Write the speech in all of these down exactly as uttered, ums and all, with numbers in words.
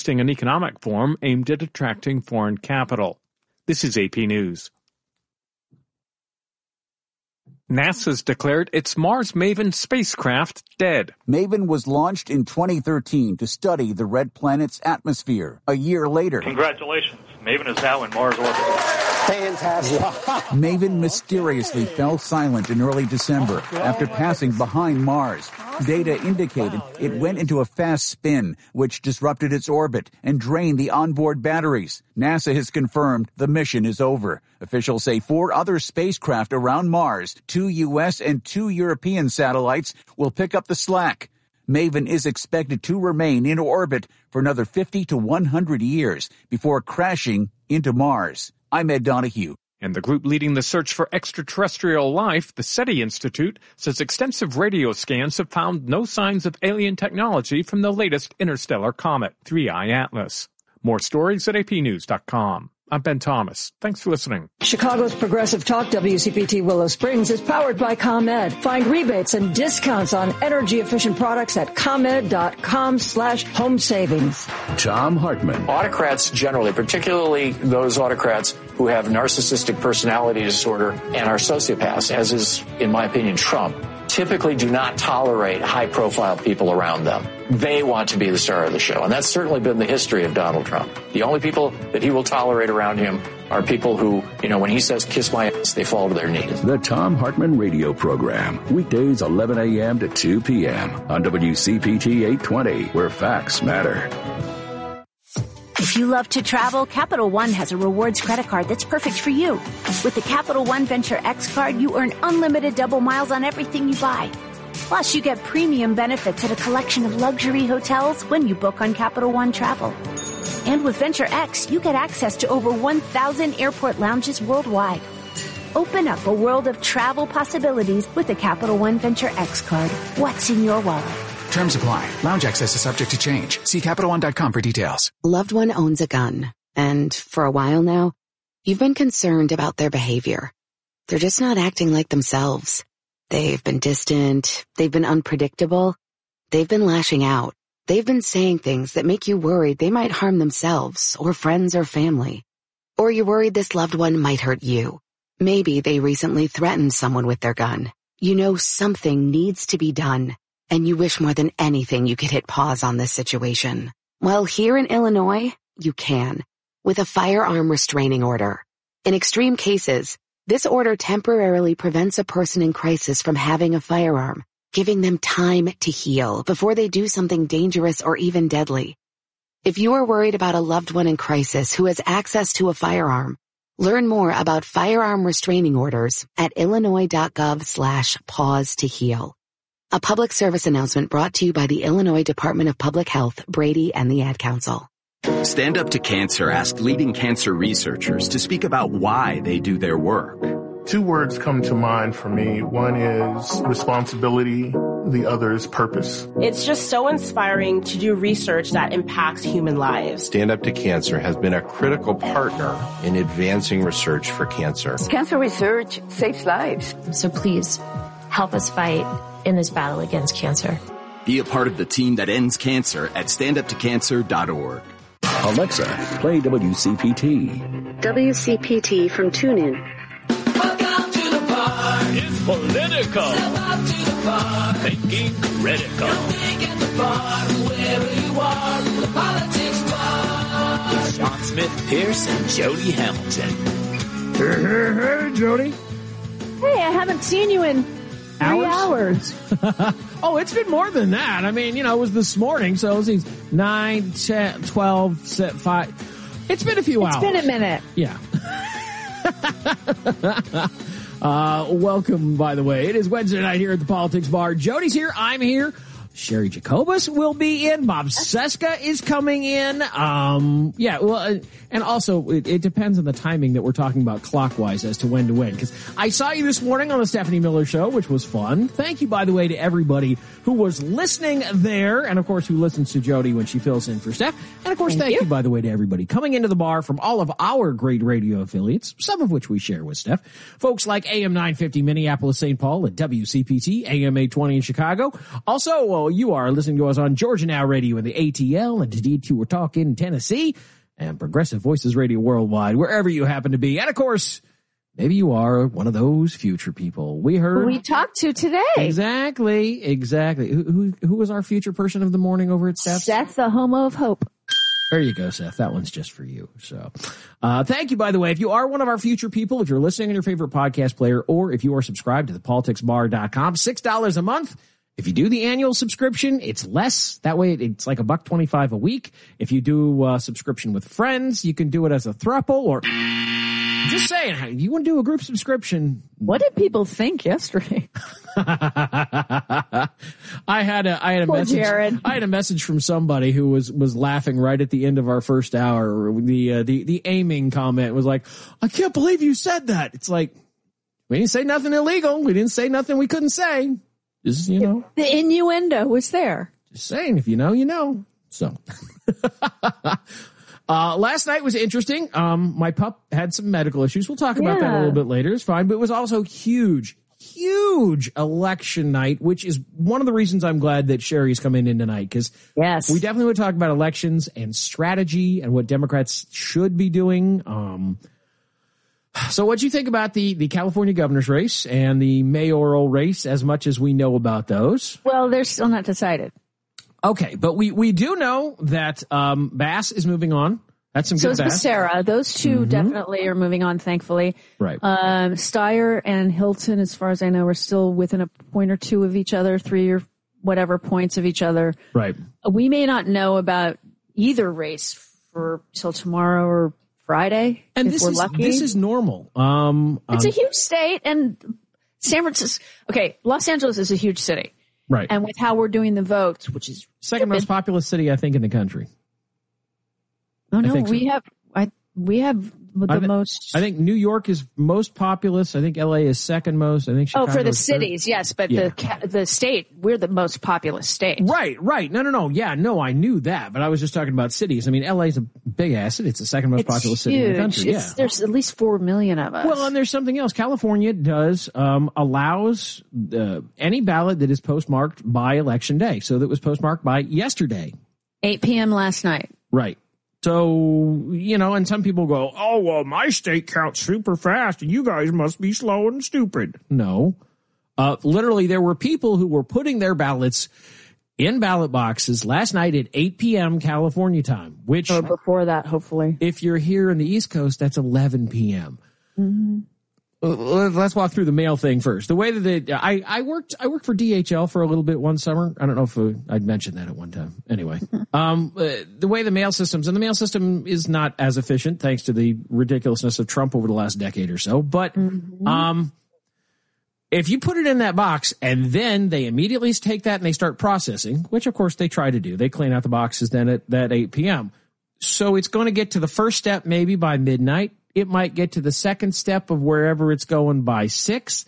an economic forum aimed at attracting foreign capital. This is A P News. NASA's declared its Mars Maven spacecraft dead. Maven was launched in twenty thirteen to study the red planet's atmosphere. A year later, congratulations, Maven is now in Mars orbit. Fantastic. Maven mysteriously fell silent in early December after passing behind Mars. Data indicated it went into a fast spin, which disrupted its orbit and drained the onboard batteries. NASA has confirmed the mission is over. Officials say four other spacecraft around Mars, two U S and two European satellites, will pick up the slack. Maven is expected to remain in orbit for another fifty to one hundred years before crashing into Mars. I'm Ed Donahue. And the group leading the search for extraterrestrial life, the SETI Institute, says extensive radio scans have found no signs of alien technology from the latest interstellar comet, three I Atlas. More stories at A P news dot com. I'm Ben Thomas. Thanks for listening. Chicago's Progressive Talk W C P T Willow Springs is powered by ComEd. Find rebates and discounts on energy-efficient products at ComEd.com slash home savings. Tom Hartman. Autocrats generally, particularly those autocrats who have narcissistic personality disorder and are sociopaths, as is, in my opinion, Trump, typically do not tolerate high-profile people around them. They want to be the star of the show, and that's certainly been the history of Donald Trump. The only people that he will tolerate around him are people who, you know, when he says, kiss my ass, they fall to their knees. The Tom Hartman Radio Program, weekdays eleven a.m. to two p.m. on W C P T eight twenty, where facts matter. If you love to travel, Capital One has a rewards credit card that's perfect for you. With the Capital One Venture X card, you earn unlimited double miles on everything you buy. Plus, you get premium benefits at a collection of luxury hotels when you book on Capital One Travel. And with Venture X, you get access to over one thousand airport lounges worldwide. Open up a world of travel possibilities with the Capital One Venture X card. What's in your wallet? Terms apply. Lounge access is subject to change. See Capital One dot com for details. Loved one owns a gun. And for a while now, you've been concerned about their behavior. They're just not acting like themselves. They've been distant. They've been unpredictable. They've been lashing out. They've been saying things that make you worried they might harm themselves or friends or family. Or you're worried this loved one might hurt you. Maybe they recently threatened someone with their gun. You know something needs to be done, and you wish more than anything you could hit pause on this situation. Well, here in Illinois, you can, with a firearm restraining order. In extreme cases, this order temporarily prevents a person in crisis from having a firearm, giving them time to heal before they do something dangerous or even deadly. If you are worried about a loved one in crisis who has access to a firearm, learn more about firearm restraining orders at illinois.gov slash pause to heal. A public service announcement brought to you by the Illinois Department of Public Health, Brady, and the Ad Council. Stand Up to Cancer asked leading cancer researchers to speak about why they do their work. Two words come to mind for me. One is responsibility. The other is purpose. It's just so inspiring to do research that impacts human lives. Stand Up to Cancer has been a critical partner in advancing research for cancer. Cancer research saves lives. So please help us fight in this battle against cancer. Be a part of the team that ends cancer at stand up to cancer dot org. Alexa, play W C P T. W C P T from TuneIn. Welcome to the bar. It's political. Step up to the bar. Thinking critical. You'll think at the bar, wherever you are, the politics bar. With Sean Smith Pierce and Jody Hamilton. Hey, hey, hey, Jody. Hey, I haven't seen you in three hours. hours. Oh, it's been more than that. I mean, you know, it was this morning, so it was nine, ten, twelve, five. It's been a few it's hours. It's been a minute. Yeah. uh, welcome, by the way. It is Wednesday night here at the Politics Bar. Jody's here. I'm here. Sherry Jacobus will be in. Bob Seska is coming in. Um, yeah, well, and also it, it depends on the timing that we're talking about clockwise as to when to when. Because I saw you this morning on the Stephanie Miller Show, which was fun. Thank you, by the way, to everybody who was listening there, and of course who listens to Jody when she fills in for Steph. And of course, thank, thank you. you, by the way, to everybody coming into the bar from all of our great radio affiliates, some of which we share with Steph. Folks like A M nine fifty Minneapolis, Saint Paul, at W C P T, A M eight twenty in Chicago. Also, uh, know you are listening to us on Georgia Now Radio and the A T L and Detour Talk in Tennessee and Progressive Voices Radio worldwide, wherever you happen to be. And, of course, maybe you are one of those future people we heard. Who we talked to today. Exactly, exactly. Who, who, who was our future person of the morning over at Seth? Seth, the homo of hope. There you go, Seth. That one's just for you. So, uh, thank you, by the way. If you are one of our future people, if you're listening on your favorite podcast player, or if you are subscribed to the politics bar dot com, six dollars a month. If you do the annual subscription, it's less. That way, it's like a buck twenty-five a week. If you do a subscription with friends, you can do it as a throuple, or just saying, if you want to do a group subscription. What did people think yesterday? I had a I had a Poor message. Jared. I had a message from somebody who was was laughing right at the end of our first hour. The uh, the the aiming comment was like, "I can't believe you said that." It's like, we didn't say nothing illegal. We didn't say nothing we couldn't say. Just, you know, the innuendo was there. Just saying, if you know, you know. So. Uh, last night was interesting. Um, my pup had some medical issues. We'll talk about Yeah. that a little bit later. It's fine. But it was also huge, huge election night, which is one of the reasons I'm glad that Sherry's coming in tonight. Because yes, we definitely would talk about elections and strategy and what Democrats should be doing. Um, so what'd you think about the, the California governor's race and the mayoral race, as much as we know about those? Well, they're still not decided. Okay, but we, we do know that um, Bass is moving on. That's some so good is Bass. Becerra. Those two Mhm. definitely are moving on, thankfully. Right. Um, Steyer and Hilton, as far as I know, are still within a point or two of each other, three or whatever points of each other. Right. We may not know about either race for till tomorrow or Friday, And if this we're is lucky. this is normal. Um, It's um, a huge state, and San Francisco. Okay, Los Angeles is a huge city. Right. And with how we're doing the votes, which is second most populous city, I think, in the country. Oh I no, think so. we have I we have the I thi- most. I think New York is most populous. I think L A is second most. I think Oh, Chicago for the is third. cities, yes, but Yeah. the ca- the state, we're the most populous state. Right, right. No, no, no. Yeah, no, I knew that, but I was just talking about cities. I mean, L A is a big ass city. It's the second most It's populous city huge. in the country. It's- Yeah. There's at least four million of us. Well, and there's something else. California does um, allows uh, any ballot that is postmarked by election day. So that was postmarked by yesterday. eight p.m. last night. Right. So, you know, and some people go, oh, well, my state counts super fast and you guys must be slow and stupid. No. Uh, literally, there were people who were putting their ballots in ballot boxes last night at eight p.m. California time, which or before that, hopefully. If you're here in the East Coast, that's eleven p.m. Mm-hmm. Let's walk through the mail thing first. The way that they, I, I worked, I worked for D H L for a little bit one summer. I don't know if uh, I'd mentioned that at one time. Anyway, um, uh, the way the mail systems and the mail system is not as efficient thanks to the ridiculousness of Trump over the last decade or so. But, Mm-hmm. um, if you put it in that box and then they immediately take that and they start processing, which of course they try to do, they clean out the boxes then at that eight p.m. So it's going to get to the first step maybe by midnight. It might get to the second step of wherever it's going by six.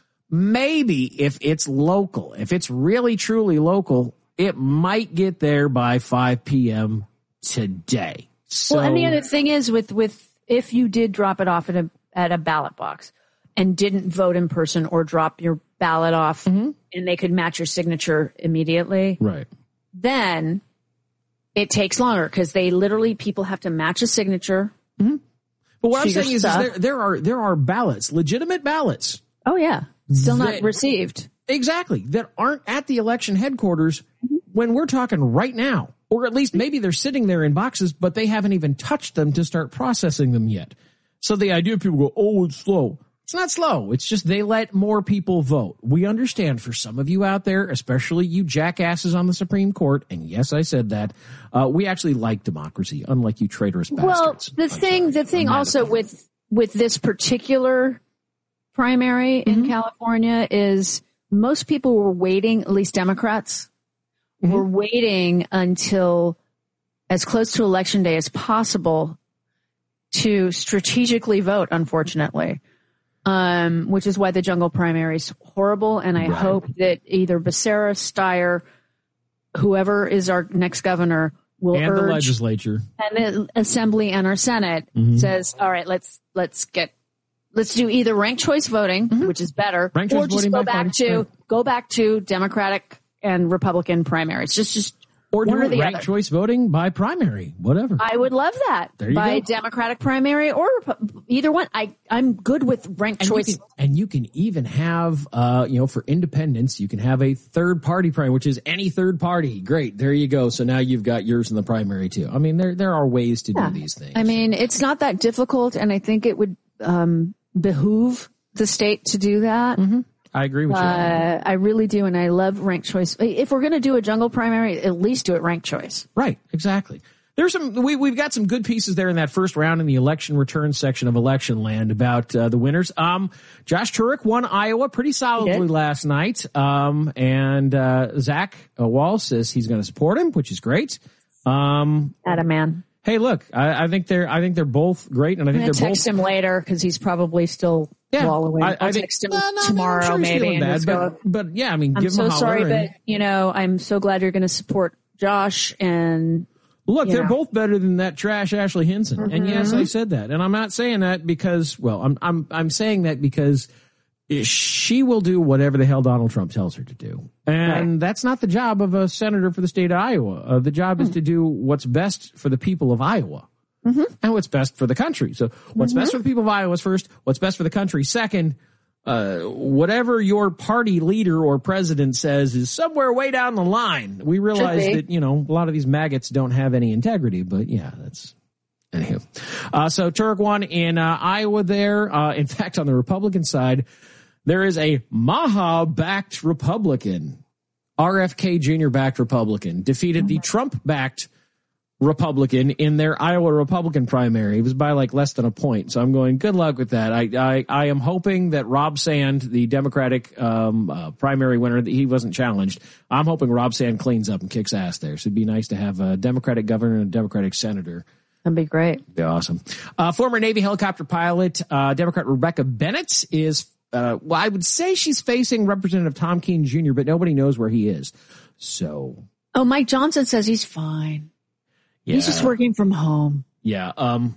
Maybe if it's local, if it's really truly local, it might get there by five p.m. today. So, Well, and the other thing is with, with, if you did drop it off at a, at a ballot box and didn't vote in person or drop your ballot off Mm-hmm. and they could match your signature immediately, right, then it takes longer because they literally, people have to match a signature. Mm-hmm. But what I'm to your saying is, is stuff. there, there are, there are ballots, legitimate ballots. Oh yeah. Still not that- received. Exactly. That aren't at the election headquarters when we're talking right now. Or at least maybe they're sitting there in boxes, but they haven't even touched them to start processing them yet. So the idea of people go, oh, it's slow. It's not slow. It's just they let more people vote. We understand for some of you out there, especially you jackasses on the Supreme Court, and yes, I said that, uh, we actually like democracy, unlike you traitorous bastards. Well, the thing, the thing also with, with this particular primary in Mm-hmm. California is most people were waiting, at least Democrats, Mm-hmm. were waiting until as close to election day as possible to strategically vote, unfortunately. Um, which is why the jungle primary is horrible. And I Right. hope that either Becerra, Steyer, whoever is our next governor will And the urge legislature. and the assembly and our Senate Mhm. says, all right, let's, let's get, let's do either ranked choice voting, which is better, Ranked or choice just voting go by back party, to, right. go back to Democratic and Republican primaries. Just, just or one do or the ranked other. choice voting by primary, whatever. I would love that. There you by go. Democratic primary or Repu- either one. I, I'm good with ranked and choice. You can, and you can even have, uh, you know, for independents, you can have a third party primary, which is any third party. Great. There you go. So now you've got yours in the primary too. I mean, there, there are ways to Yeah. do these things. I mean, it's not that difficult, and I think it would um, behoove the state to do that. Mm-hmm. I agree with you. Uh, I really do, and I love ranked choice. If we're going to do a jungle primary, at least do it ranked choice. Right, exactly. There's some we we've got some good pieces there in that first round in the election return section of Election Land about uh, the winners. Um, Josh Turek won Iowa pretty solidly last night, um, and uh, Zach Wall says he's going to support him, which is great. Um, At a man. Hey, look, I, I think they're I think they're both great, and I I'm think going they're to both. text him later because he's probably still Yeah, wallowing. I- I I'll think- text him No, no, I'm tomorrow, sure he's maybe. feeling And bad, just go, but, but yeah, I mean, I'm give him so a holler. sorry, and- but you know, I'm so glad you're going to support Josh and. Look, you they're know. both better than that trash Ashley Hinson. Mm-hmm. And yes, I said that. And I'm not saying that because, well, I'm, I'm, I'm saying that because she will do whatever the hell Donald Trump tells her to do. And right. that's not the job of a senator for the state of Iowa. Uh, the job mm-hmm. is to do what's best for the people of Iowa. Mm-hmm. And what's best for the country. So what's mm-hmm. best for the people of Iowa is first. What's best for the country second. Uh, whatever your party leader or president says is somewhere way down the line. We realize that, you know, a lot of these maggots don't have any integrity, but yeah, that's, anywho. Uh, so Turek won in, uh, Iowa there. Uh, in fact, on the Republican side, there is a Maha-backed Republican, R F K Junior-backed Republican, defeated the Trump-backed Republican in their Iowa Republican primary. It was by like less than a point. So I'm going, good luck with that. I I, I am hoping that Rob Sand, the Democratic um, uh, primary winner, that he wasn't challenged. I'm hoping Rob Sand cleans up and kicks ass there. So it'd be nice to have a Democratic governor and a Democratic senator. That'd be great. That'd be awesome. Uh, former Navy helicopter pilot, uh, Democrat Rebecca Bennett is, uh, well, I would say she's facing Representative Tom Keene Junior, but nobody knows where he is. So. Oh, Mike Johnson says he's fine. Yeah. He's just working from home. Yeah. Um,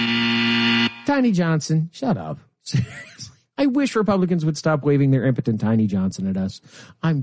Tiny Johnson, shut up. Seriously. I wish Republicans would stop waving their impotent Tiny Johnson at us. I'm.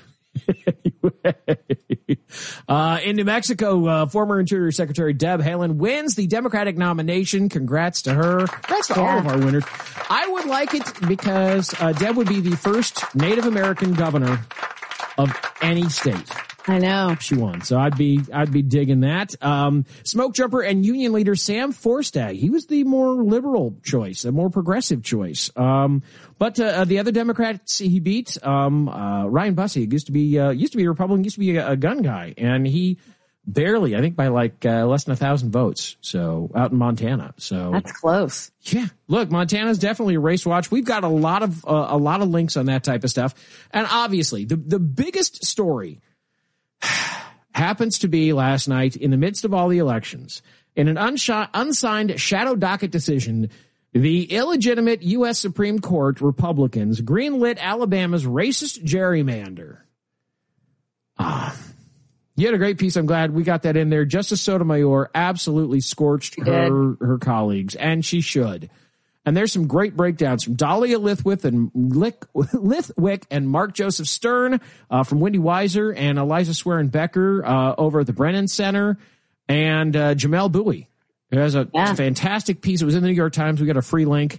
Anyway. Uh, in New Mexico, uh, former Interior Secretary Deb Haaland wins the Democratic nomination. Congrats to her. Congrats to yeah. all of our winners. I would like it because uh, Deb would be the first Native American governor of any state. I know. She won. So I'd be, I'd be digging that. Um, smoke jumper and union leader Sam Forstad. He was the more liberal choice, a more progressive choice. Um, but, uh, the other Democrats he beat, um, uh, Ryan Bussey used to be, uh, used to be a Republican, used to be a, a gun guy, and he barely, I think by like, uh, less than a thousand votes. So out in Montana. So that's close. Yeah. Look, Montana's definitely a race watch. We've got a lot of, uh, a lot of links on that type of stuff. And obviously the, the biggest story happens to be last night in the midst of all the elections. In an unshot, unsigned shadow docket decision, the illegitimate U S Supreme Court Republicans greenlit Alabama's racist gerrymander. Ah, you had a great piece. I'm glad we got that in there. Justice Sotomayor absolutely scorched her, her colleagues, and she should. And there's some great breakdowns from Dahlia Lithwick and Lithwick and Mark Joseph Stern uh, from Wendy Weiser and Eliza Swearin Becker uh, over at the Brennan Center, and uh, Jamel Bowie, who has a yeah. fantastic piece. It was in the New York Times. We got a free link.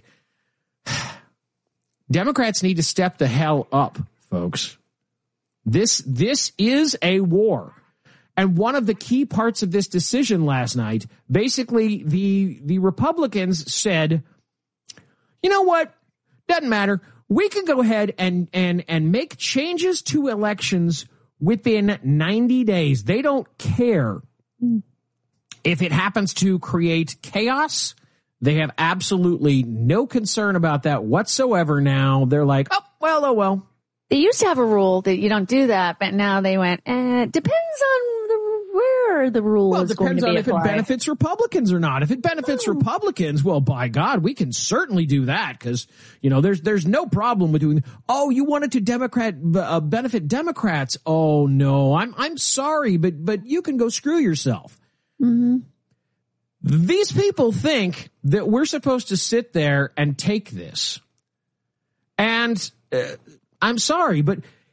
Democrats need to step the hell up, folks. This this is a war. And one of the key parts of this decision last night, basically the the Republicans said, you know what? Doesn't matter. We can go ahead and, and, and make changes to elections within ninety days. They don't care if it happens to create chaos. They have absolutely no concern about that whatsoever now. They're like, oh, well, oh, well. They used to have a rule that you don't do that, but now they went, eh, it depends on the, where the rule well, is going to be applied. Well, it depends on if it benefits Republicans or not. If it benefits oh. Republicans, well, by God, we can certainly do that because, you know, there's there's no problem with doing, oh, you wanted to Democrat uh, benefit Democrats. Oh, no, I'm I'm sorry, but but you can go screw yourself. Mm-hmm. These people think that we're supposed to sit there and take this. And uh, I'm sorry, but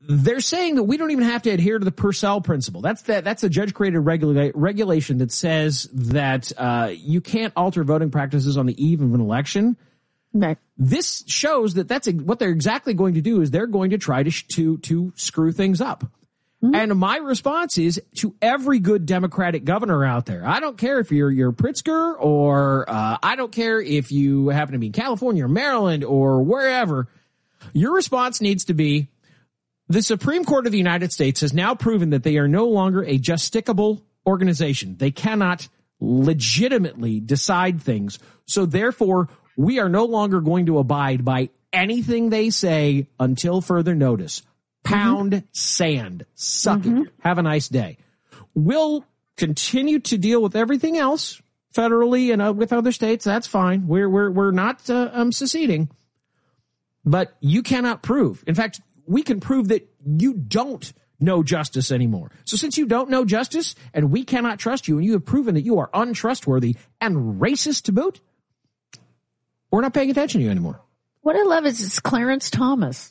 they're saying that we don't even have to adhere to the Purcell principle. That's that. That's a judge-created regula- regulation that says that uh, you can't alter voting practices on the eve of an election. Right. This shows that that's a, what they're exactly going to do is they're going to try to sh- to to screw things up. Mm-hmm. And my response is to every good Democratic governor out there. I don't care if you're you're Pritzker or uh, I don't care if you happen to be in California or Maryland or wherever. Your response needs to be: the Supreme Court of the United States has now proven that they are no longer a justicable organization. They cannot legitimately decide things. So therefore, we are no longer going to abide by anything they say until further notice. Pound mm-hmm. sand. Suck mm-hmm. it. Have a nice day. We'll continue to deal with everything else federally and uh, with other states. That's fine. We're we're we're not uh, um, seceding. But you cannot prove. In fact, we can prove that you don't know justice anymore. So since you don't know justice and we cannot trust you and you have proven that you are untrustworthy and racist to boot, we're not paying attention to you anymore. What I love is it's Clarence Thomas.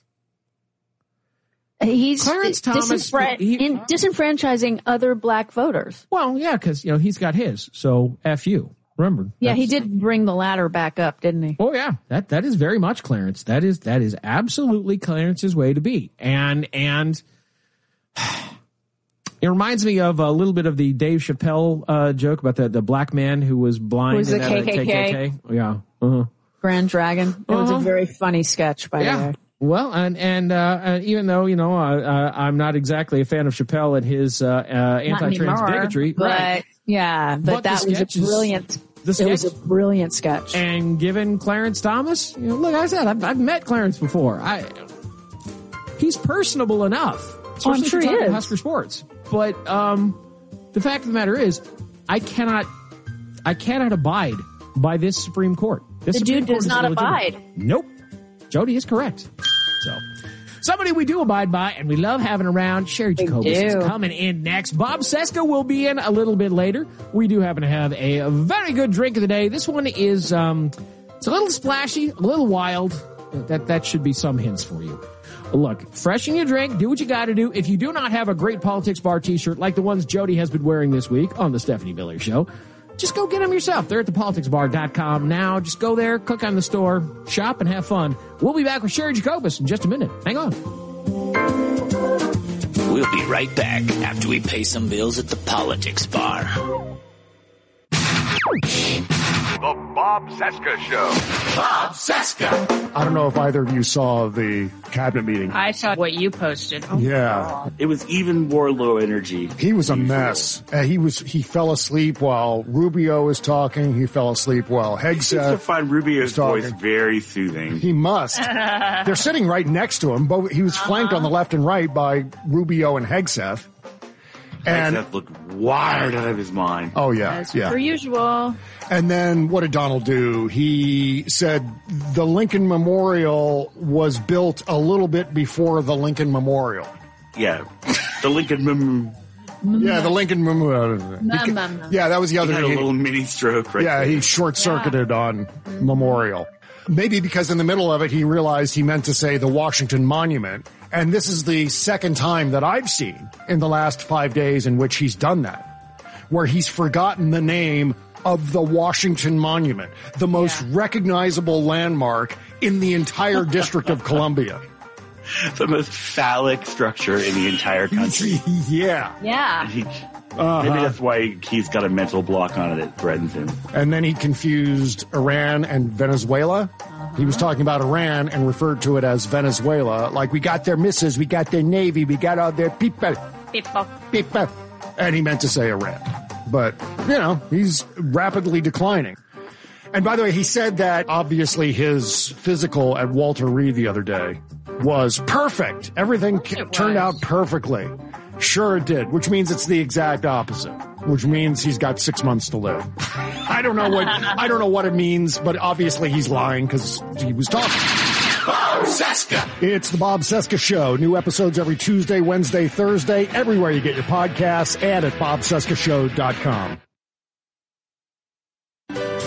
He's Clarence Thomas, disenfra- he, in, disenfranchising other black voters. Well, yeah, because you know he's got his. So F you. Remember? Yeah, he did bring the ladder back up, didn't he? Oh yeah, that that is very much Clarence. That is that is absolutely Clarence's way to be. And and it reminds me of a little bit of the Dave Chappelle uh, joke about the the black man who was blind. Who was in the that K K K? K K K. Yeah. Uh-huh. Grand Dragon. It uh-huh. was a very funny sketch, by yeah. the way. Well, and and uh, uh, even though you know uh, uh, I'm not exactly a fan of Chappelle and his uh, uh, anti-trans anymore, bigotry, but right? Yeah, but, but that was a brilliant. Is, it was a brilliant sketch. And given Clarence Thomas, you know, look, I said I've, I've met Clarence before. I he's personable enough, especially oh, I'm sure if you're he is. Husker Sports. But um, the fact of the matter is, I cannot, I cannot abide by this Supreme Court. This the Supreme dude Court does is not illegitimate. abide. Nope. Jody is correct. So, somebody we do abide by and we love having around. Sherry Jacobus is coming in next. Bob Cesca will be in a little bit later. We do happen to have a, a very good drink of the day. This one is, um, it's a little splashy, a little wild. That, that should be some hints for you. Look, freshen your drink, do what you gotta do. If you do not have a great Politics Bar t-shirt like the ones Jody has been wearing this week on the Stephanie Miller Show, just go get them yourself. They're at the politics bar dot com now. Just go there, click on the store, shop, and have fun. We'll be back with Sherry Jacobus in just a minute. Hang on. We'll be right back after we pay some bills at the Politics Bar. The Bob Cesca Show. Bob Cesca. I don't know if either of you saw the cabinet meeting. I saw what you posted. Oh, yeah. God. It was even more low energy. He was a mess. Uh, he was. He fell asleep while Rubio was talking. He fell asleep while Hegseth He seems to find Rubio's voice very soothing. He must. They're sitting right next to him. Both, he was uh-huh. flanked on the left and right by Rubio and Hegseth. And Hegseth looked wired out of his mind. Oh, yeah. As yeah. per usual. And then what did Donald do? He said the Lincoln Memorial was built a little bit before the Lincoln Memorial. Yeah. The Lincoln Mem- Yeah, the Lincoln Memorial. Yeah, that was the other. He had a little mini stroke right Yeah, there. he short-circuited yeah. on Memorial. Maybe because in the middle of it, he realized he meant to say the Washington Monument. And this is the second time that I've seen in the last five days in which he's done that, where he's forgotten the name of the Washington Monument, the most yeah. recognizable landmark in the entire District of Columbia. The most phallic structure in the entire country. yeah. Yeah. He, uh-huh. Maybe that's why he's got a mental block on it that threatens him. And then he confused Iran and Venezuela. Uh-huh. He was talking about Iran and referred to it as Venezuela. Like, we got their missiles, we got their navy, we got all their people. People. People. And he meant to say Iran. But, you know, he's rapidly declining. And by the way, he said that obviously his physical at Walter Reed the other day was perfect. Everything it turned was. out perfectly. Sure it did, which means it's the exact opposite, which means he's got six months to live. I don't know what, I don't know what it means, but obviously he's lying because he was talking. Bob Cesca. It's the Bob Cesca Show. New episodes every Tuesday, Wednesday, Thursday, everywhere you get your podcasts and at bob cesca show dot com.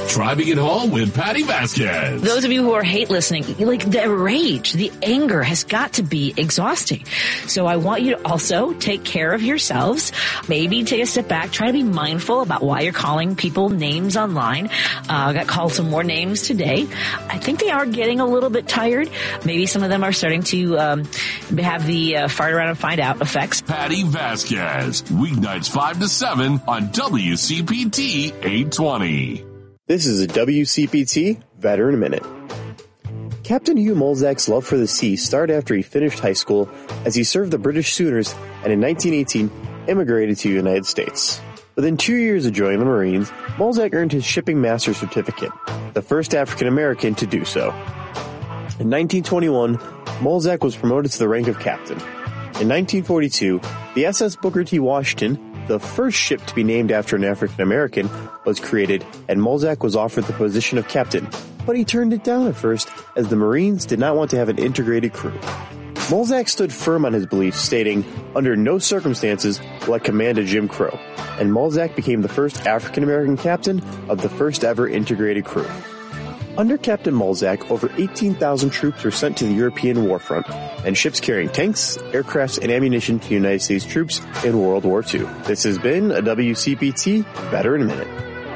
Try being at home with Patty Vasquez. Those of you who are hate listening, like the rage, the anger has got to be exhausting. So I want you to also take care of yourselves. Maybe take a step back. Try to be mindful about why you're calling people names online. I uh, got called some more names today. I think they are getting a little bit tired. Maybe some of them are starting to um, have the uh, fart around and find out effects. Patty Vasquez, weeknights five to seven on W C P T eight twenty. This is a W C P T Veteran Minute. Captain Hugh Molzak's love for the sea started after he finished high school, as he served the British Sooners and in nineteen eighteen immigrated to the United States. Within two years of joining the Marines, Molzak earned his Shipping Master Certificate, the first African American to do so. In nineteen twenty-one, Molzak was promoted to the rank of captain. In nineteen forty-two, the S S Booker T. Washington, the first ship to be named after an African American, was created, and Molzak was offered the position of captain, but he turned it down at first as the Marines did not want to have an integrated crew. Molzak stood firm on his beliefs, stating, "Under no circumstances will I command a Jim Crow," and Molzak became the first African American captain of the first ever integrated crew. Under Captain Molzak, over eighteen thousand troops were sent to the European warfront, and ships carrying tanks, aircrafts, and ammunition to United States troops in World War Two. This has been a W C P T Veteran Minute.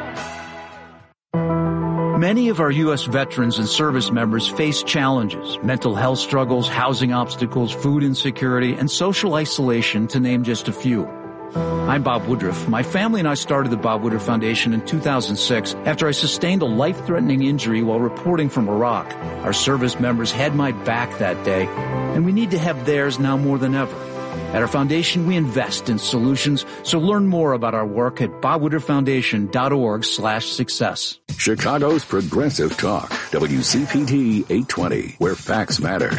Many of our U S veterans and service members face challenges, mental health struggles, housing obstacles, food insecurity, and social isolation, to name just a few. I'm Bob Woodruff. My family and I started the Bob Woodruff Foundation in two thousand six after I sustained a life-threatening injury while reporting from Iraq. Our service members had my back that day, and we need to have theirs now more than ever. At our foundation, we invest in solutions, so learn more about our work at bob woodruff foundation dot org slash success. Chicago's Progressive Talk, W C P T eight twenty, where facts matter.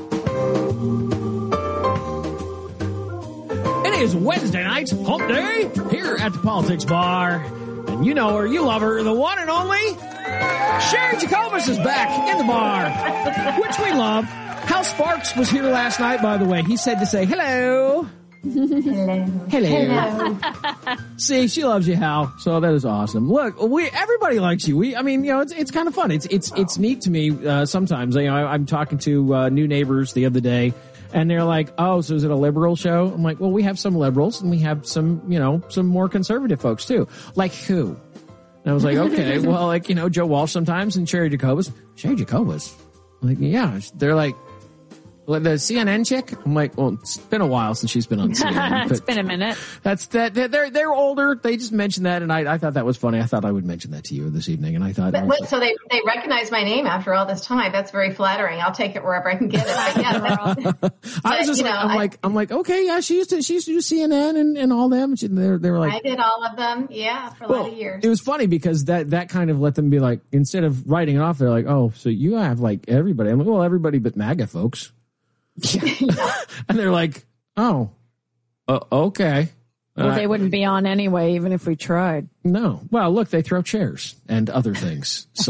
It is Wednesday night, hump day, here at the Politics Bar. And you know her, you love her, the one and only Sherry Jacobus is back in the bar, which we love. Hal Sparks was here last night, by the way. He said to say hello. Hello. Hello. Hello. See, she loves you, Hal. So that is awesome. Look, we everybody likes you. We, I mean, you know, it's it's kind of fun. It's it's it's neat to me uh, sometimes. You know, I, I'm talking to uh, new neighbors the other day, and they're like, "Oh, so is it a liberal show?" I'm like, "Well, we have some liberals, and we have some, you know, some more conservative folks too." Like who? And I was like, "Okay, well, like you know, Joe Walsh sometimes, and Sherry Jacobus." Sherry Jacobus. I'm like, yeah, they're like. The C N N chick? I'm like, well, it's been a while since she's been on C N N. It's been a minute. That's that. They're they're older. They just mentioned that, and I I thought that was funny. I thought I would mention that to you this evening, and I thought. But, look, so they they recognize my name after all this time. That's very flattering. I'll take it wherever I can get it. But yeah, but, I was just like, know, I'm I, like, I'm like, okay, yeah, she used to she used to do C N N and, and all them. She, they they were like, I did all of them. Yeah, for a well, lot of years. It was funny because that that kind of let them be like, instead of writing it off, they're like, oh, so you have like everybody. I'm like, well, everybody but MAGA folks. Yeah. And they're like, oh, uh, okay. Well, uh, they wouldn't be on anyway, even if we tried. No. Well, look, they throw chairs and other things. So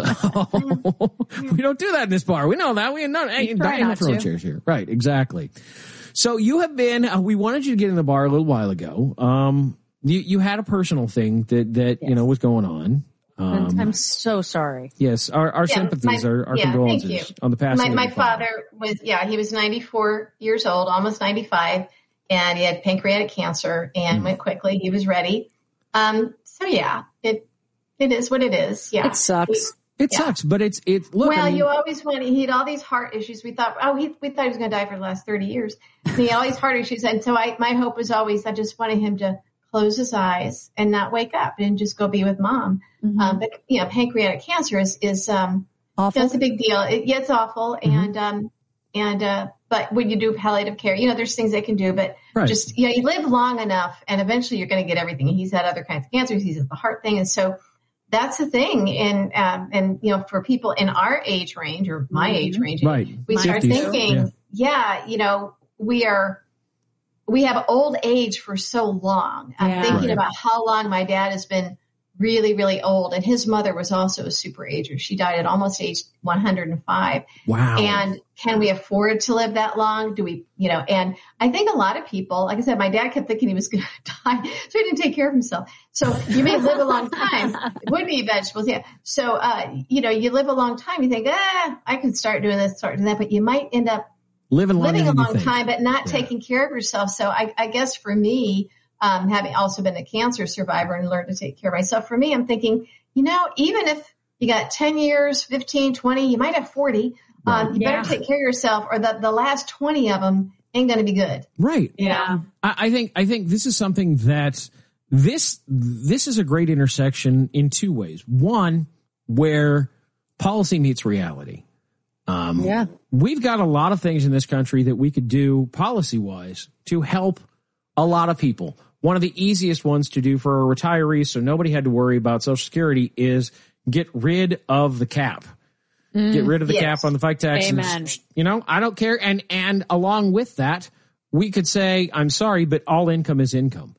we don't do that in this bar. We know that. We know hey, not throw chairs here. Right. Exactly. So you have been, uh, we wanted you to get in the bar a little while ago. Um, you, you had a personal thing that, that, yes. you know, was going on. Um, I'm so sorry. Yes, our, our yeah, sympathies, my, our, our yeah, condolences on the passing. My, my father was, yeah, he was ninety-four years old, almost ninety-five, and he had pancreatic cancer and mm. went quickly. He was ready. Um, so yeah, it it is what it is. Yeah, it sucks. We, it yeah. sucks, but it's it. Look, well, I mean, you always want. He had all these heart issues. We thought, oh, he, we thought he was going to die for the last thirty years. And he had all these heart issues, and so I, my hope was always, I just wanted him to close his eyes and not wake up and just go be with mom. Mm-hmm. Um, but you know, pancreatic cancer is, is, um, awful. That's a big deal. It, yeah, it's awful. Mm-hmm. And, um, and, uh, but when you do palliative care, you know, there's things they can do, but right. just, you know, you live long enough and eventually you're going to get everything. He's had other kinds of cancers. He's had the heart thing. And so that's the thing. And, um, and, you know, for people in our age range or my mm-hmm. age range, right. we My start fifties. thinking, yeah. yeah, you know, we are, we have old age for so long. I'm yeah. thinking right. about how long my dad has been really, really old. And his mother was also a super ager. She died at almost age one hundred five. Wow. And can we afford to live that long? Do we, you know, and I think a lot of people, like I said, my dad kept thinking he was going to die, so he didn't take care of himself. So you may live a long time. It would be vegetables. Yeah. So, uh, you know, you live a long time. You think, ah, I can start doing this, start doing that, but you might end up living, living a long think. time, but not yeah. taking care of yourself. So I, I guess for me, Um, having also been a cancer survivor and learned to take care of myself. For me, I'm thinking, you know, even if you got ten years, fifteen, twenty, you might have forty, right. um, you yeah. better take care of yourself or the, the last twenty of them ain't going to be good. Right. Yeah. I, I think, I think this is something that this, this is a great intersection in two ways. One, where policy meets reality. Um, yeah. We've got a lot of things in this country that we could do policy wise to help a lot of people. One of the easiest ones to do for retirees, so nobody had to worry about Social Security, is get rid of the cap. Mm, get rid of the yes. cap on the FICA tax. Amen. You know, I don't care. And and along with that, we could say, I'm sorry, but all income is income.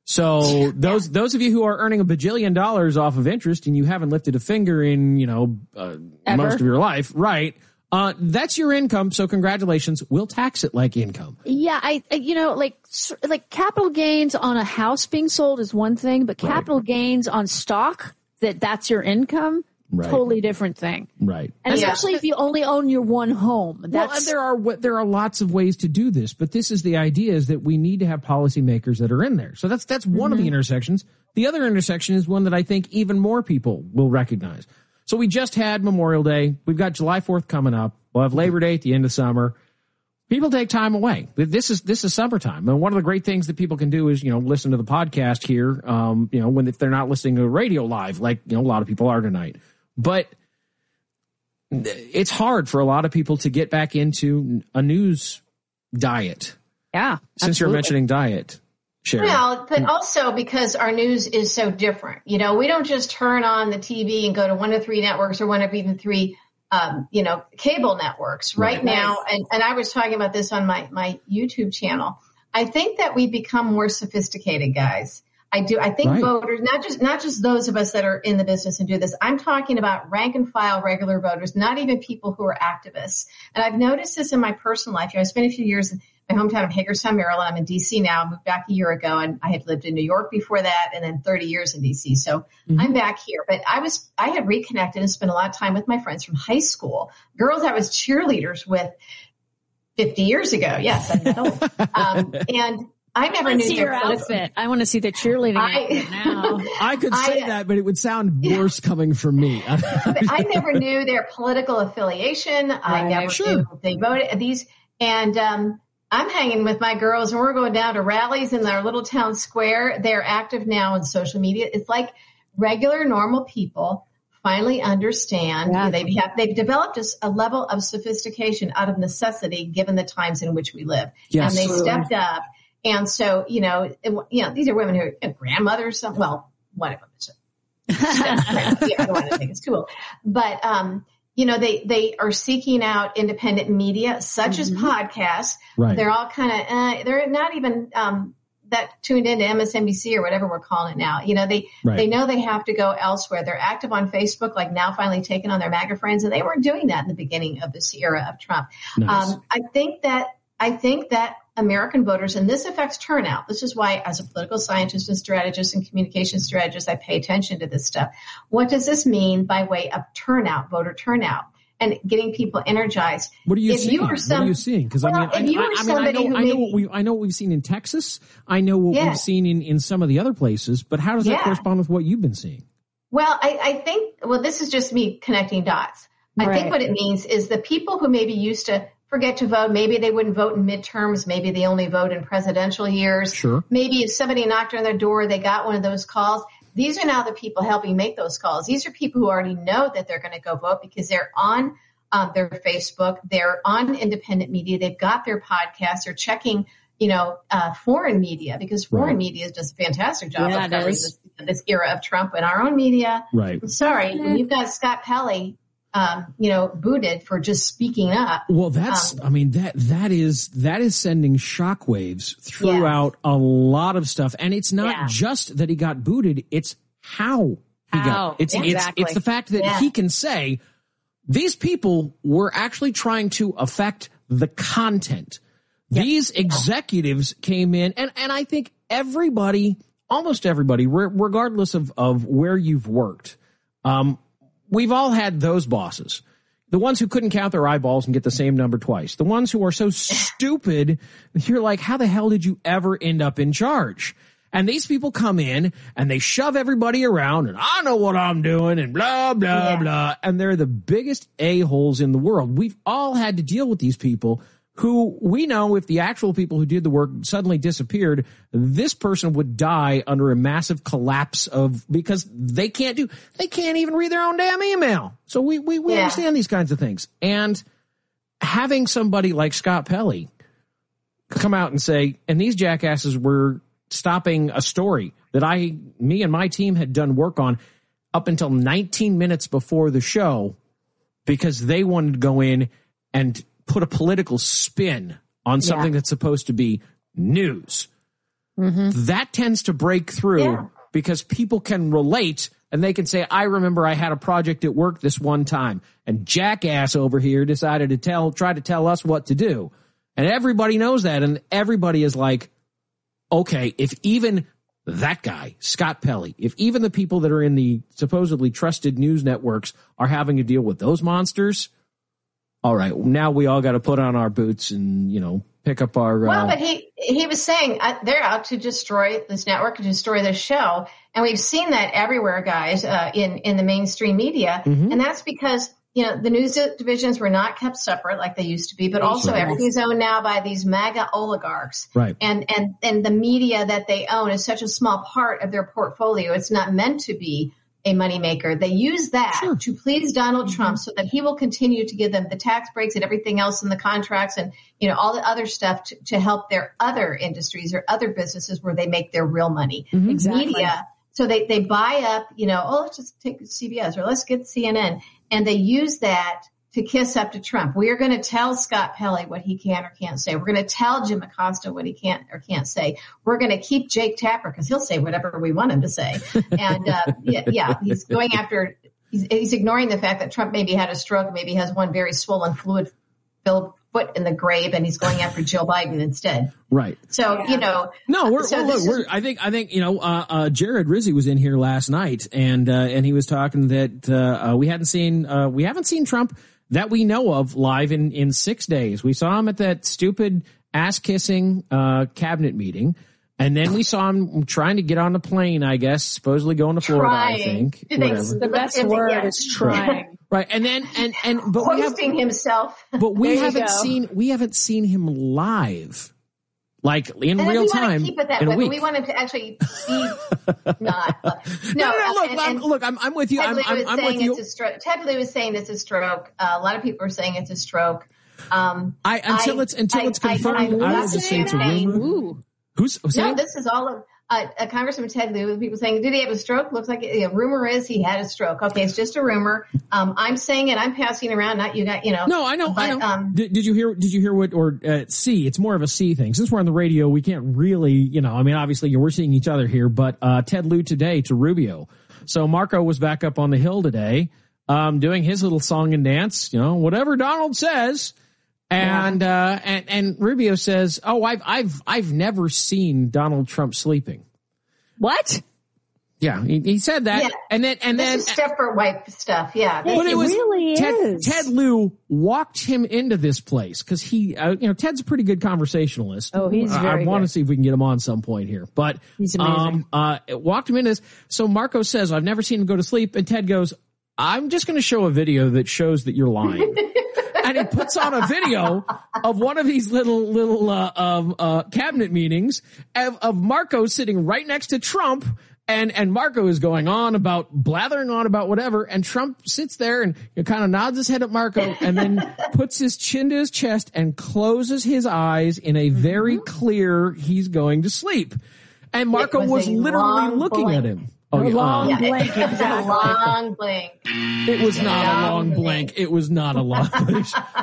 So those yeah. those of you who are earning a bajillion dollars off of interest and you haven't lifted a finger in, you know, uh, most of your life, right? Uh, that's your income. So congratulations. We'll tax it like income. Yeah. I, you know, like, like capital gains on a house being sold is one thing, but capital right. gains on stock, that that's your income. Right. Totally different thing. Right. And yeah. especially if you only own your one home. That's, well, and there are, there are lots of ways to do this, but this is the idea, is that we need to have policymakers that are in there. So that's, that's one mm-hmm. of the intersections. The other intersection is one that I think even more people will recognize. So we just had Memorial Day. We've got July fourth coming up. We'll have Labor Day at the end of summer. People take time away. This is this is summertime. And one of the great things that people can do is, you know, listen to the podcast here, um, you know, when if they're not listening to radio live, like, you know, a lot of people are tonight. But it's hard for a lot of people to get back into a news diet. Yeah. Since absolutely. You're mentioning diet. Sure. Well, but also because our news is so different. You know, we don't just turn on the T V and go to one of three networks or one of even three, um, you know, cable networks right, right. now. And, and I was talking about this on my, my YouTube channel. I think that we've become more sophisticated, guys. I do. I think right. voters, not just, not just those of us that are in the business and do this. I'm talking about rank and file regular voters, not even people who are activists. And I've noticed this in my personal life. You know, I spent a few years in my hometown of Hagerstown, Maryland. I'm in D C now. I moved back a year ago, and I had lived in New York before that, and then thirty years in D C. So mm-hmm. I'm back here. But I was, I had reconnected and spent a lot of time with my friends from high school, girls I was cheerleaders with fifty years ago. Yes, I'm that old. Um, and I never I knew see their your political- outfit. I want to see the cheerleading I, outfit now. I could say I, that, but it would sound worse yeah. coming from me. I never knew their political affiliation. Right, I never sure. knew if they voted these. And um, I'm hanging with my girls, and we're going down to rallies in our little town square. They're active now on social media. It's like regular, normal people finally understand. Yeah. They've have, they've developed a, a level of sophistication out of necessity, given the times in which we live. Yes. And they stepped up. And so, you know, it, you know, these are women who are you know, grandmothers. Some, well, one of them is a yeah, I don't want to think it's cool, but um, you know, they they are seeking out independent media, such mm-hmm. as podcasts. Right. They're all kind of uh, they're not even um, that tuned into M S N B C or whatever we're calling it now. You know, they right. they know they have to go elsewhere. They're active on Facebook, like now finally taking on their MAGA friends, and they weren't doing that in the beginning of this era of Trump. Nice. Um, I think that I think that. American voters, and this affects turnout. This is why, as a political scientist and strategist and communication strategist, I pay attention to this stuff. What does this mean by way of turnout, voter turnout, and getting people energized? What are you if seeing? You some, what are you seeing? Because well, I mean, I, I, I, mean I know, I know what we, I know what we've seen in Texas. I know what yeah. we've seen in, in some of the other places. But how does that yeah. correspond with what you've been seeing? Well, I, I think. Well, this is just me connecting dots. I right. think what it means is the people who maybe used to forget to vote. Maybe they wouldn't vote in midterms. Maybe they only vote in presidential years. Sure. Maybe if somebody knocked on their door, they got one of those calls. These are now the people helping make those calls. These are people who already know that they're going to go vote because they're on um, their Facebook. They're on independent media. They've got their podcasts. They're checking, you know, uh, foreign media because foreign right. media does a fantastic job yeah, of covering this, this era of Trump. And our own media, right. I'm sorry, when you've got Scott Pelley, Um, you know, booted for just speaking up. Well, that's, um, I mean, that, that is, that is sending shockwaves throughout yeah. a lot of stuff. And it's not yeah. just that he got booted. It's how he How? got. It's, Exactly. it's, it's the fact that Yeah. he can say these people were actually trying to affect the content. Yep. These executives came in, and, and I think everybody, almost everybody, re- regardless of, of where you've worked, um, we've all had those bosses. The ones who couldn't count their eyeballs and get the same number twice. The ones who are so stupid, you're like, how the hell did you ever end up in charge? And these people come in and they shove everybody around and I know what I'm doing and blah, blah, yeah. blah. And they're the biggest a-holes in the world. We've all had to deal with these people who we know if the actual people who did the work suddenly disappeared, this person would die under a massive collapse of, because they can't do, they can't even read their own damn email. So we, we, we yeah. understand these kinds of things. And having somebody like Scott Pelley come out and say, and these jackasses were stopping a story that I, me and my team had done work on up until nineteen minutes before the show because they wanted to go in and put a political spin on something yeah. that's supposed to be news. Mm-hmm. That tends to break through yeah. because people can relate and they can say, I remember I had a project at work this one time and jackass over here decided to tell, try to tell us what to do. And everybody knows that. And everybody is like, okay, if even that guy, Scott Pelley, if even the people that are in the supposedly trusted news networks are having to deal with those monsters, all right, now we all got to put on our boots and, you know, pick up our... Well, uh, but he he was saying uh, they're out to destroy this network, to destroy this show. And we've seen that everywhere, guys, uh, in, in the mainstream media. Mm-hmm. And that's because, you know, the news divisions were not kept separate like they used to be, but also right. everything's owned now by these MAGA oligarchs. Right. And, and, and the media that they own is such a small part of their portfolio. It's not meant to be a moneymaker. They use that sure. to please Donald mm-hmm. Trump so that he will continue to give them the tax breaks and everything else in the contracts and, you know, all the other stuff to, to help their other industries or other businesses where they make their real money. Mm-hmm. Exactly. Media. So they, they buy up, you know, oh, let's just take C B S or let's get C N N. And they use that to kiss up to Trump. We are going to tell Scott Pelley what he can or can't say. We're going to tell Jim Acosta what he can't or can't say. We're going to keep Jake Tapper because he'll say whatever we want him to say. And uh, yeah, yeah, he's going after, he's, he's ignoring the fact that Trump maybe had a stroke, maybe has one very swollen fluid-filled foot in the grave, and he's going after Joe Biden instead. Right. So, yeah. you know. No, we're, so well, look, is, we're, I think, I think, you know, uh, uh, Jared Rizzi was in here last night and, uh, and he was talking that, uh, uh, we hadn't seen, uh, we haven't seen Trump that we know of live in, in six days. We saw him at that stupid ass kissing, uh, cabinet meeting. And then we saw him trying to get on the plane, I guess, supposedly going to Florida, trying. I think. The best word yeah. is trying. Right. And then, and, and, but hosting we have, himself. But we There haven't seen, we haven't seen him live. Like in and real we time. Want to keep it that in way, a week. but we want him to actually be not. No, no, no, no look, and, I'm, and look, I'm, I'm with you. Ted I'm, Lieu I'm, was I'm saying with you. It's a stroke. Ted Lieu was saying it's a stroke. Uh, a lot of people are saying it's a stroke. Um, I until I, until it's until I, it's confirmed. I, I, I would just say it's a rumor. Ooh. Who's, who's no? saying? This is all of uh, uh, Congressman Ted Lieu. People saying, did he have a stroke? Looks like a rumor is he had a stroke. Okay, it's just a rumor. Um, I'm saying it. I'm passing around. Not you got. You know. No, I know. But, I know. Um, did, did you hear? Did you hear what? Or uh, C? It's more of a C thing. Since we're on the radio, we can't really. You know. I mean, obviously, we're seeing each other here. But uh, Ted Lieu today to Rubio. So Marco was back up on the Hill today, um, doing his little song and dance. You know, whatever Donald says. And, yeah. uh, and, and Rubio says, oh, I've, I've, I've never seen Donald Trump sleeping. What? Yeah, he, he said that. Yeah. And then, and this then. This is separate wipe stuff. Yeah. But it, it was, really Ted, is. Ted Lieu walked him into this place because he, uh, you know, Ted's a pretty good conversationalist. Oh, he's uh, very I want to good. see if we can get him on some point here. But, he's amazing. um, uh, walked him into this. So Marco says, I've never seen him go to sleep. And Ted goes, I'm just going to show a video that shows that you're lying. And he puts on a video of one of these little, little, uh, um, uh, cabinet meetings of, of Marco sitting right next to Trump. And, and Marco is going on about blathering on about whatever. And Trump sits there and you know, kind of nods his head at Marco and then puts his chin to his chest and closes his eyes in a very clear he's going to sleep. And Marco was, was literally looking blink. at him. Oh, a yeah. long Yeah, blank. it, it's a long blink. It was not Yeah. a long blank. It was not a long blank.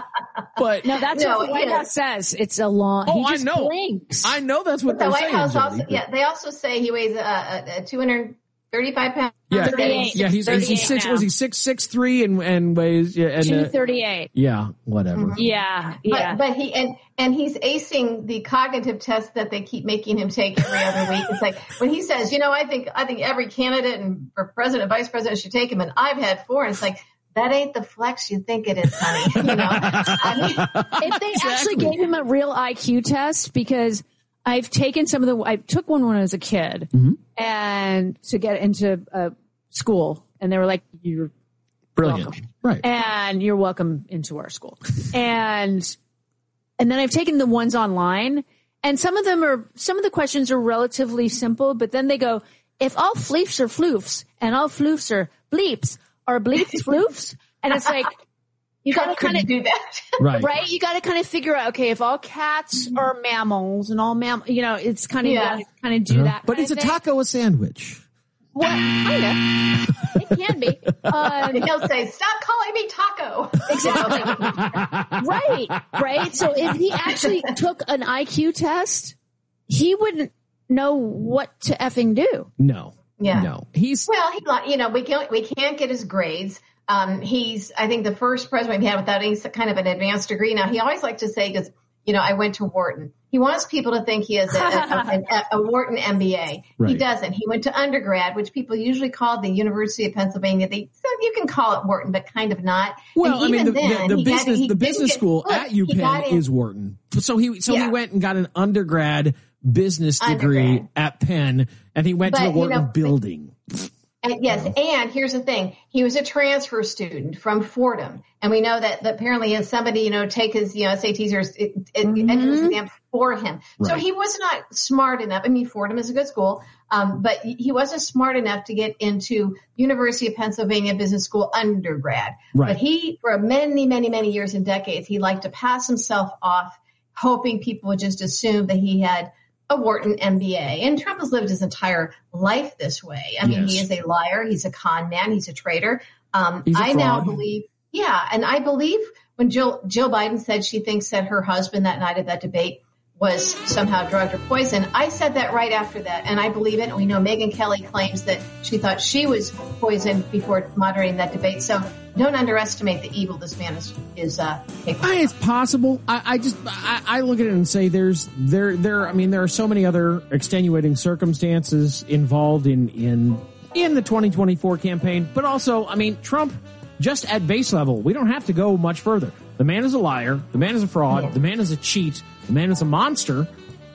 But No, that's No, what the White yeah. House says. It's a long. Oh, he just I know. blinks. I know that's what But the they're White saying. House Jody, also, but- yeah, they also say he weighs uh, uh, two hundred thirty-five pounds. Yeah, thirty-eight. yeah. He's, he's, he's six. now. Was he six six three and and weighs yeah, and, two uh, thirty-eight. Yeah, whatever. Mm-hmm. Yeah, yeah. But, but he and and he's acing the cognitive test that they keep making him take every other week. It's like when he says, you know, I think I think every candidate and for president, vice president should take him, and I've had four. And it's like, that ain't the flex you think it is, honey. You know, I mean, if they exactly. actually gave him a real I Q test, because I've taken some of the, I took one when I was a kid, mm-hmm. and to get into uh, school, and they were like, "You're brilliant, welcome. right? And you're welcome into our school." and and then I've taken the ones online, and some of them are, some of the questions are relatively simple, but then they go, "If all fleefs are floofs and all floofs are bleeps." Or bleeps floofs, and it's like you got to kind of do that, right? Right? You got to kind of figure out, okay, if all cats are mammals and all mam, you know, it's kind of Yeah. kind of do Uh-huh. that. But is a thing. taco a sandwich? Well, kind of. It can be. Um, and he'll say, "Stop calling me taco." Exactly. Right. Right. So if he actually took an I Q test, he wouldn't know what to effing do. No. Yeah. No. He's well, he, you know, we can't we can't get his grades. Um, he's, I think, the first president we had without any kind of an advanced degree. Now, he always likes to say, because, you know, I went to Wharton. He wants people to think he has a, a, a, a Wharton M B A. Right. He doesn't. He went to undergrad, which people usually call the University of Pennsylvania. They, so you can call it Wharton, but kind of not. Well, I and mean, even the, then, the, the he got- business he the didn't business get- school look, at he got UPenn in- is Wharton. So he so he Yeah. went and got an undergrad business degree Undergrad. at Penn, and he went to But, the you Wharton know, building. And yes, and here's the thing. He was a transfer student from Fordham. And we know that, that apparently has somebody, you know, take his, you know, S A Ts or it, it, Mm-hmm. entrance exam for him. So Right. he was not smart enough. I mean, Fordham is a good school, um, but he wasn't smart enough to get into University of Pennsylvania Business School undergrad. Right. But he, for many, many, many years and decades, he liked to pass himself off, hoping people would just assume that he had a Wharton M B A. And Trump has lived his entire life this way. I mean, Yes. he is a liar. He's a con man. He's a traitor. Um, He's a I now fraud. believe, yeah. And I believe when Jill, Jill Biden said she thinks that her husband that night at that debate was somehow drugged or poisoned, I said that right after that. And I believe it. And we know Megyn Kelly claims that she thought she was poisoned before moderating that debate. So don't underestimate the evil this man is, is uh, capable I, of. it's possible. I, I just I, I look at it and say there's there there. I mean, there are so many other extenuating circumstances involved in in in the twenty twenty-four campaign. But also, I mean, Trump, just at base level, we don't have to go much further. The man is a liar. The man is a fraud. Yeah. The man is a cheat. The man is a monster.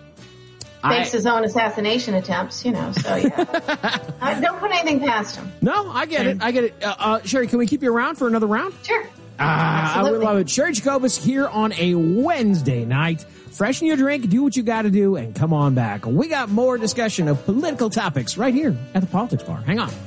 Fakes I- his own assassination attempts, you know, so yeah. I don't put anything past him. No, I get it. I get it. Uh, uh, Sherry, can we keep you around for another round? Sure. Ah, I would Absolutely. love it. Sherry Jacobus here on a Wednesday night. Freshen your drink, do what you got to do, and come on back. We got more discussion of political topics right here at the Politics Bar. Hang on.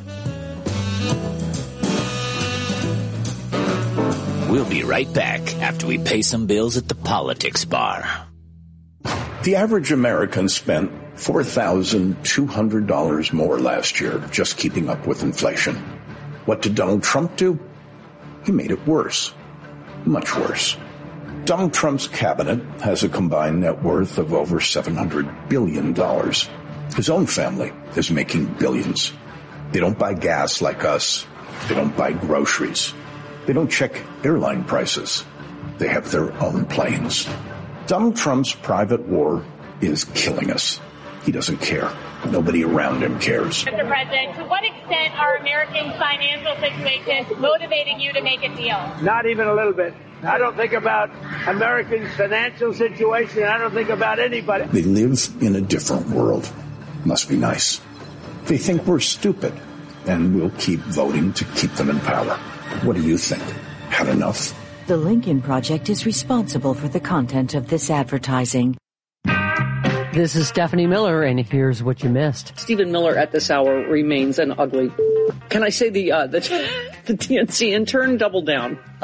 We'll be right back after we pay some bills at the Politics Bar. The average American spent four thousand two hundred dollars more last year just keeping up with inflation. What did Donald Trump do? He made it worse. Much worse. Donald Trump's cabinet has a combined net worth of over seven hundred billion dollars. His own family is making billions. They don't buy gas like us. They don't buy groceries. They don't check airline prices. They have their own planes. Donald Trump's private war is killing us. He doesn't care. Nobody around him cares. Mister President, to what extent are American financial situations motivating you to make a deal? Not even a little bit. I don't think about Americans' financial situation. I don't think about anybody. They live in a different world. Must be nice. They think we're stupid, and we'll keep voting to keep them in power. What do you think? Had enough? The Lincoln Project is responsible for the content of this advertising. This is Stephanie Miller, and here's what you missed. Stephen Miller at this hour remains an ugly. Can I say the uh, the the D N C intern double down?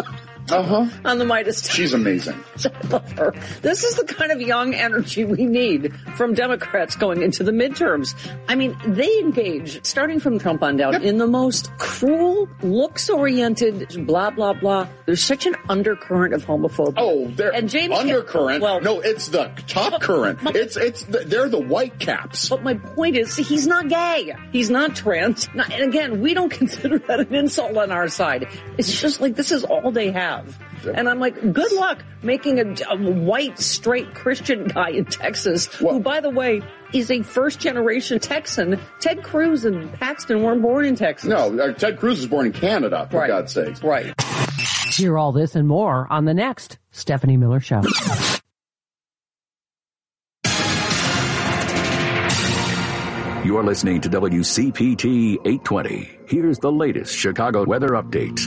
Uh-huh. On the Midas touch. She's amazing. I love her. This is the kind of young energy we need from Democrats going into the midterms. I mean, they engage, starting from Trump on down, yep. in the most cruel, looks-oriented, blah, blah, blah. There's such an undercurrent of homophobia. Oh, they're and James undercurrent. Well, no, it's the top current. But, it's it's the, they're the white caps. But my point is, he's not gay. He's not trans. Not, and again, we don't consider that an insult on our side. It's just like, this is all they have. And I'm like, good luck making a, a white, straight Christian guy in Texas, well, who, by the way, is a first-generation Texan. Ted Cruz and Paxton weren't born in Texas. No, uh, Ted Cruz was born in Canada, for right. God's sakes. Right. Hear all this and more on the next Stephanie Miller Show. You're listening to W C P T eight twenty. Here's the latest Chicago weather update.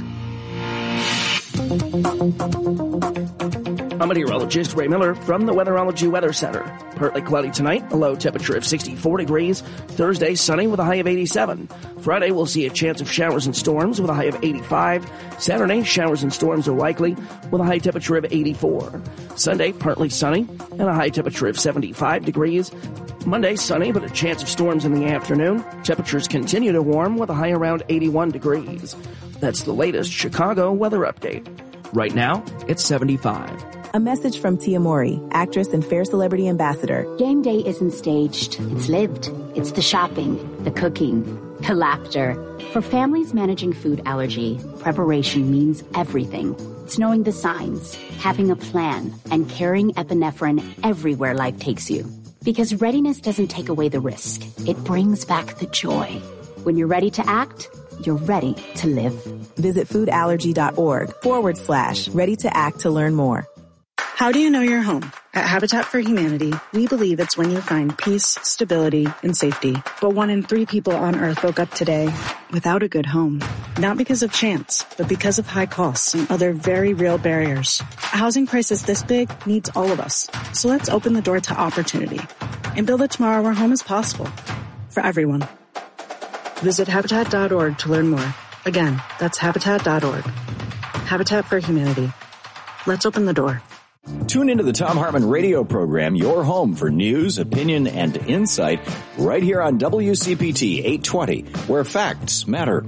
I'm meteorologist Ray Miller from the Weatherology Weather Center. Partly cloudy tonight, a low temperature of sixty-four degrees. Thursday, sunny with a high of eighty-seven. Friday, we'll see a chance of showers and storms with a high of eighty-five. Saturday, showers and storms are likely with a high temperature of eighty-four. Sunday, partly sunny and a high temperature of seventy-five degrees. Monday, sunny but a chance of storms in the afternoon. Temperatures continue to warm with a high around eighty-one degrees. That's the latest Chicago weather update. Right now, it's seventy-five. A message from Tia Mori, actress and Fair Celebrity Ambassador. Game day isn't staged. It's lived. It's the shopping, the cooking, the laughter. For families managing food allergy, preparation means everything. It's knowing the signs, having a plan, and carrying epinephrine everywhere life takes you. Because readiness doesn't take away the risk. It brings back the joy. When you're ready to act, you're ready to live. Visit foodallergy.org forward slash ready to act to learn more. How do you know you're home? At Habitat for Humanity, we believe it's when you find peace, stability, and safety. But one in three people on Earth woke up today without a good home. Not because of chance, but because of high costs and other very real barriers. A housing crisis this big needs all of us. So let's open the door to opportunity and build a tomorrow where home is possible for everyone. Visit Habitat dot org to learn more. Again, that's Habitat dot org. Habitat for Humanity. Let's open the door. Tune into the Thom Hartmann radio program, your home for news, opinion, and insight, right here on W C P T eight twenty, where facts matter.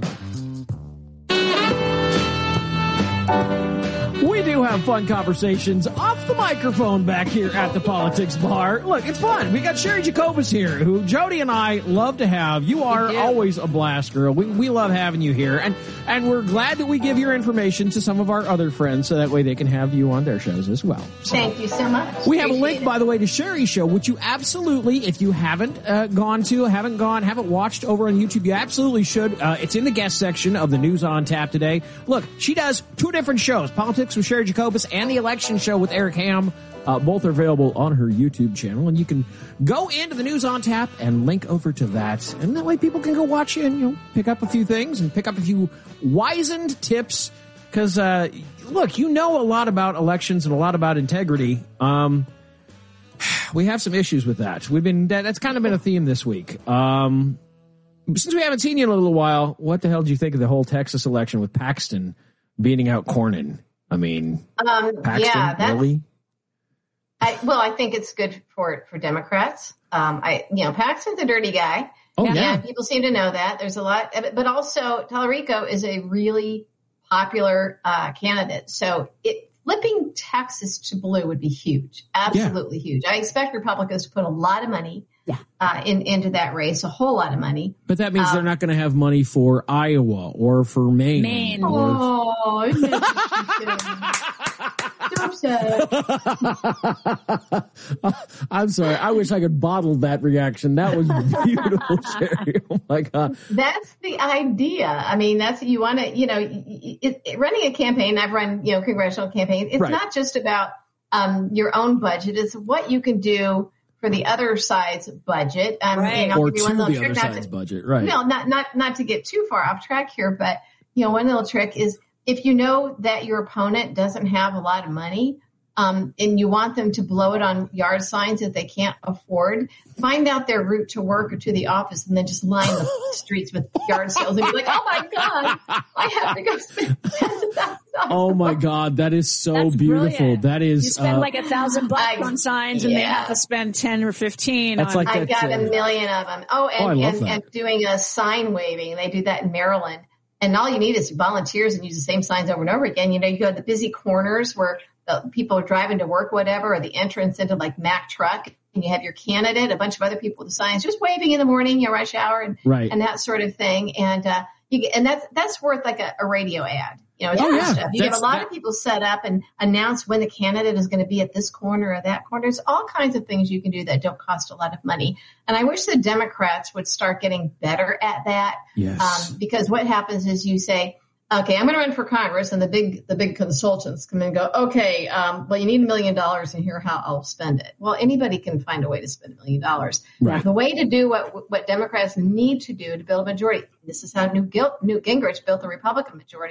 We do have fun conversations off the microphone back here at the Politics Bar. Look, it's fun. We got Sherry Jacobus here, who Jody and I love to have. You are always a blast, girl. We we love having you here. And and we're glad that we give your information to some of our other friends so that way they can have you on their shows as well. So, thank you so much. We have Appreciate a link, it. by the way, to Sherry's show, which you absolutely, if you haven't uh, gone to, haven't gone, haven't watched over on YouTube, you absolutely should. Uh, it's in the guest section of the News on Tap today. Look, she does two different shows, Politics with Sherry Jacobus and the Election Show with Eric Ham. Uh, both are available on her YouTube channel, and you can go into the News on Tap and link over to that, and that way people can go watch you and, you know, pick up a few things and pick up a few wizened tips. Because uh, look, you know a lot about elections and a lot about integrity. Um, we have some issues with that. We've been that, that's kind of been a theme this week. Um, since we haven't seen you in a little while, what the hell did you think of the whole Texas election with Paxton beating out Cornyn? I mean, um, Paxton, yeah, that's, really? I, well, I think it's good for for Democrats. Um, I, you know, Paxton's a dirty guy. Oh, yeah. And people seem to know that. There's a lot, but also Tallarico is a really popular uh, candidate. So it flipping Texas to blue would be huge, absolutely yeah. huge. I expect Republicans to put a lot of money yeah. uh, in into that race, a whole lot of money. But that means um, they're not going to have money for Iowa or for Maine. Maine. Or Oh, I'm sorry. I wish I could bottle that reaction. That was beautiful, Sherry. Oh my God. That's the idea. I mean, that's you want to, you know, it, it, running a campaign. I've run, you know, congressional campaigns. It's right. not just about um, your own budget. It's what you can do for the other side's budget. Um, right. Or to the other side's to, budget. Right. No, not not not to get too far off track here, but you know, one little trick is if you know that your opponent doesn't have a lot of money, um, and you want them to blow it on yard signs that they can't afford, find out their route to work or to the office and then just line the streets with yard sales and be like, oh my God, I have to go spend tens of thousands Oh my God, that is so That's beautiful. brilliant. That is You spend uh, like a thousand bucks on signs, and yeah. they have to spend ten or fifteen. That's on like I got uh, a million of them. Oh, and Oh, I love and, that. and doing a sign waving. They do that in Maryland. And all you need is volunteers and use the same signs over and over again. You know, you go to the busy corners where the people are driving to work, whatever, or the entrance into like Mack truck, and you have your candidate, a bunch of other people with the signs, just waving in the morning, you know, rush hour, and Right. and that sort of thing. And uh, you get, and that's that's worth like a, a radio ad. You know, it's Oh, good yeah. stuff. You get a That's- lot that- of people set up and announce when the candidate is going to be at this corner or that corner. There's all kinds of things you can do that don't cost a lot of money. And I wish the Democrats would start getting better at that. Yes. Um, because what happens is you say, okay, I'm going to run for Congress, and the big the big consultants come in and go, okay, um, well, you need a million dollars, and here how I'll spend it. Well, anybody can find a way to spend a million dollars. Right. The way to do what what Democrats need to do to build a majority. This is how Newt Gil- Newt Gingrich built the Republican majority.